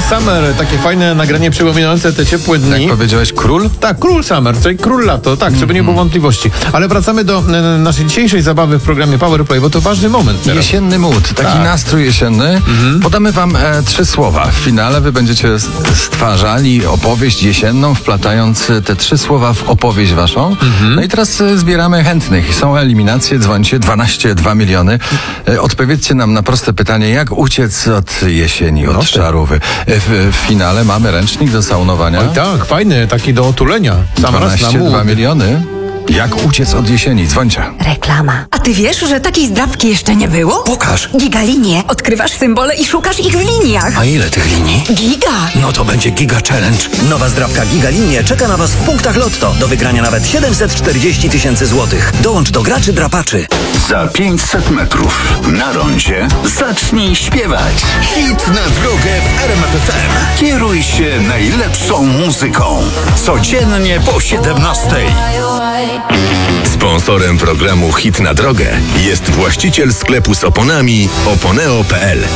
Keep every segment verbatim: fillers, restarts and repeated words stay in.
Summer, takie fajne nagranie przypominające te ciepłe dni. Jak powiedziałeś, król? Tak, król Summer, czyli król lato, tak, żeby nie było wątpliwości. Ale wracamy do e, naszej dzisiejszej zabawy w programie Powerplay, bo to ważny moment teraz. Jesienny mood, taki Tak. nastrój jesienny. Mhm. Podamy wam e, trzy słowa. W finale wy będziecie s- stwarzali opowieść jesienną, wplatając e, te trzy słowa w opowieść waszą. Mhm. No i teraz e, zbieramy chętnych. Są eliminacje, dzwońcie, dwanaście, dwa miliony. E, odpowiedzcie nam na proste pytanie, jak uciec od jesieni, od No, czarówy. E, w, w finale mamy ręcznik do saunowania. Oj, tak, fajny, taki do otulenia. Sam raz na dwanaście, mód. dwa miliony. Jak uciec od jesieni? Dzwońcie. Reklama. A ty wiesz, że takiej zdrabki jeszcze nie było? Pokaż. Gigalinie. Odkrywasz symbole i szukasz ich w liniach. A ile tych linii? Giga. No to będzie Giga Challenge. Nowa zdrabka Giga Linie czeka na Was w punktach Lotto. Do wygrania nawet siedemset czterdzieści tysięcy złotych. Dołącz do graczy drapaczy. Za pięćset metrów na rondzie zacznij śpiewać. Hit na drogę w R M F F M. Kieruj się najlepszą muzyką. Codziennie po siedemnastej. Sponsorem programu Hit na drogę jest właściciel sklepu z oponami oponeo kropka p l.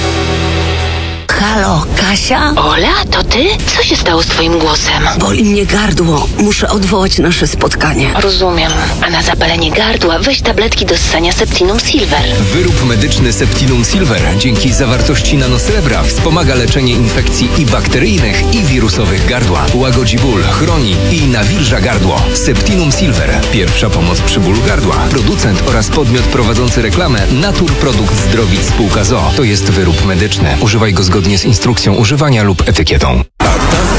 Halo, Kasia? Ola, to ty? Co się stało z twoim głosem? Boli mnie gardło. Muszę odwołać nasze spotkanie. Rozumiem. A na zapalenie gardła weź tabletki do ssania Septinum Silver. Wyrób medyczny Septinum Silver dzięki zawartości nanosrebra wspomaga leczenie infekcji i bakteryjnych, i wirusowych gardła. Łagodzi ból, chroni i nawilża gardło. Septinum Silver. Pierwsza pomoc przy bólu gardła. Producent oraz podmiot prowadzący reklamę Natur Produkt Zdrowic Spółka z o o. To jest wyrób medyczny. Używaj go zgodnie z instrukcją używania lub etykietą.